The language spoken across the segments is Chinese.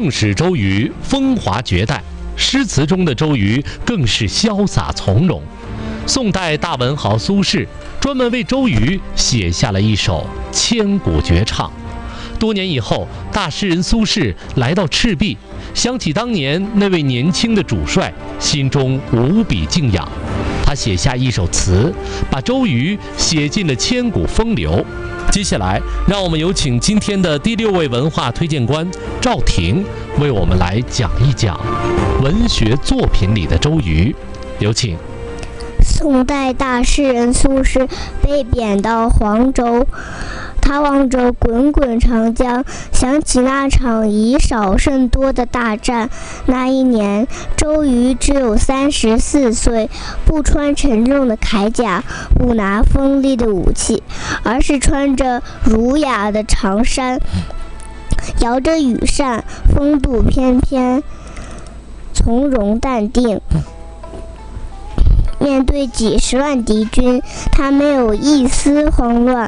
更使周瑜风华绝代，诗词中的周瑜更是潇洒从容。宋代大文豪苏轼专门为周瑜写下了一首千古绝唱。多年以后，大诗人苏轼来到赤壁，想起当年那位年轻的主帅，心中无比敬仰。他写下一首词，把周瑜写进了千古风流。接下来，让我们有请今天的第6位文化推荐官赵婷，为我们来讲一讲文学作品里的周瑜。有请。 宋代大诗人苏轼被贬到黄州，他望着滚滚长江，想起那场以少胜多的大战。那一年，周瑜只有34岁，不穿沉重的铠甲，不拿锋利的武器，而是穿着儒雅的长衫，摇着羽扇，风度翩翩，从容淡定。面对几十万敌军，他没有一丝慌乱，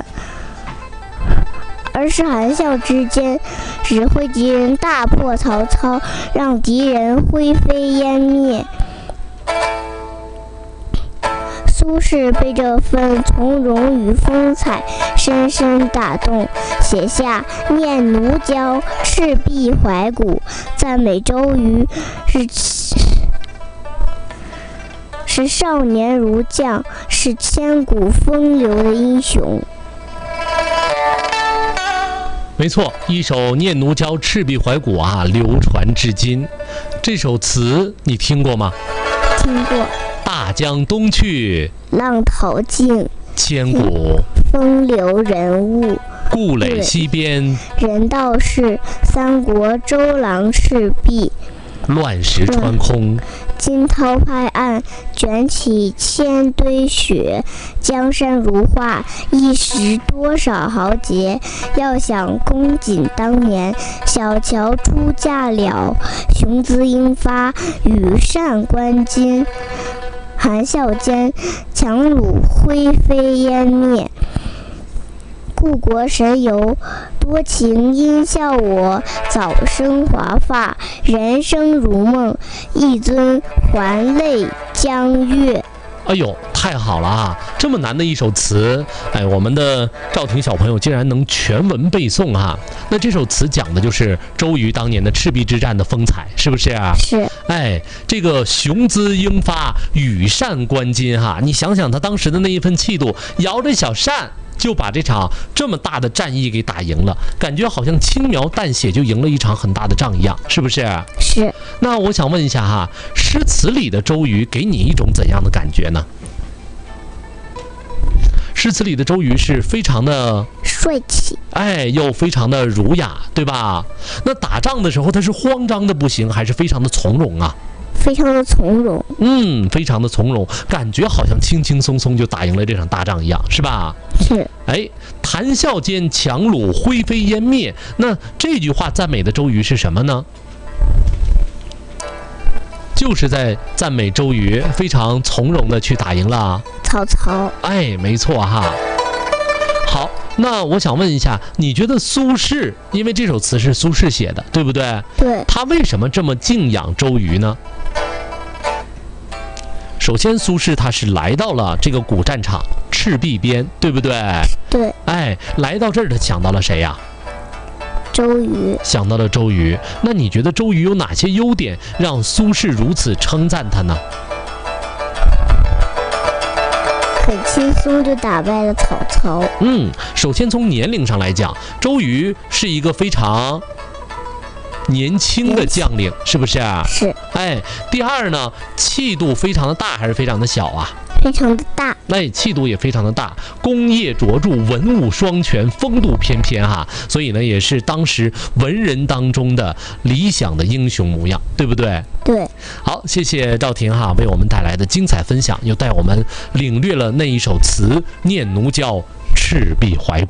而是含笑之间指挥敌人大破曹操，让敌人灰飞烟灭。苏轼被这份从容与风采深深打动，写下《念奴娇·赤壁怀古》，赞美周瑜是少年如将，是千古风流的英雄。 没错，一首《念奴娇·赤壁怀古》流传至今。这首词你听过吗？ 听过。 大江东去， 浪淘尽， 千古风流人物。 故垒西边， 人道是三国周郎赤壁。 乱石穿空， 惊涛拍岸，卷起千堆雪。江山如画，一时多少豪杰。要想公瑾当年，小乔出嫁了，雄姿英发，羽扇纶巾。含笑间，樯橹灰飞烟灭。故国神游，多情应笑我，早生华发，人生如梦，一尊还酹江月。 哎呦，太好了啊！这么难的一首词，我们的赵婷小朋友竟然能全文背诵啊！那这首词讲的就是周瑜当年的赤壁之战的风采，是不是啊？ 是。 这个雄姿英发，羽扇纶巾你想想他当时的那一份气度，摇着小扇就把这场这么大的战役给打赢了，感觉好像轻描淡写就赢了一场很大的仗一样，是不是？ 是。 那我想问一下诗词里的周瑜给你一种怎样的感觉呢？诗词里的周瑜是非常的帅气， 又非常的儒雅，对吧？那打仗的时候他是慌张的不行，还是非常的从容啊？ 非常的从容。 非常的从容，感觉好像轻轻松松就打赢了这场大仗一样，是吧？ 是。 谈笑间，樯橹灰飞烟灭。那这句话赞美的周瑜是什么呢？就是在赞美周瑜非常从容的去打赢了曹操。 没错好，那我想问一下，你觉得苏轼，因为这首词是苏轼写的，对不对？ 对。 他为什么这么敬仰周瑜呢？首先，苏轼他是来到了这个古战场赤壁边，对不对？ 对。 来到这儿他想到了谁呀？ 周瑜。想到了周瑜。那你觉得周瑜有哪些优点让苏轼如此称赞他呢？ 很轻松就打败了曹操。 首先从年龄上来讲，周瑜是一个非常年轻的将领，是不是啊？ 是。 第二呢，气度非常的大还是非常的小啊？ 非常的大。 气度也非常的大，功业卓著，文武双全，风度翩翩所以呢，也是当时文人当中的理想的英雄模样，对不对？ 对。 好，谢谢赵婷为我们带来的精彩分享，又带我们领略了那一首词《念奴娇·赤壁怀古》。